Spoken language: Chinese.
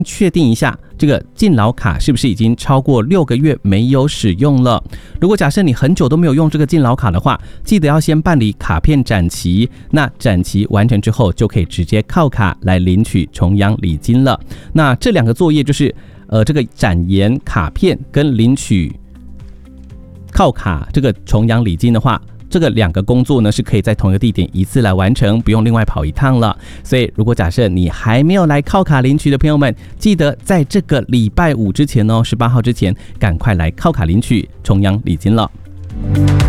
确定一下这个敬老卡是不是已经超过6个月没有使用了。如果假设你很久都没有用这个敬老卡的话，记得要先办理卡片展期，那展期完成之后就可以直接靠卡来领取重阳礼金了。那这2个作业就是这个展延卡片跟领取靠卡这个重阳礼金的话，这个2个工作呢是可以在同一个地点一次来完成，不用另外跑一趟了。所以如果假设你还没有来靠卡领取的朋友们，记得在这个礼拜5之前18号之前赶快来靠卡领取重阳礼金了。